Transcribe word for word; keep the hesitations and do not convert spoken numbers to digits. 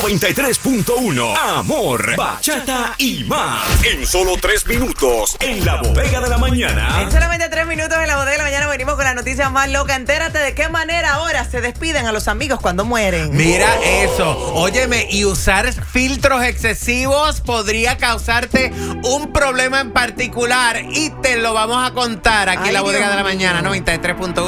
noventa y tres punto uno. Amor, bachata y más. En solo tres minutos, en la bodega de la mañana. En solamente tres minutos en la bodega de la mañana venimos con la noticia más loca. Entérate de qué manera ahora se despiden a los amigos cuando mueren. Mira eso. Óyeme, y usar filtros excesivos podría causarte un problema en particular y te lo vamos a contar aquí Ay, en la bodega Dios de la mío. mañana noventa y tres punto uno.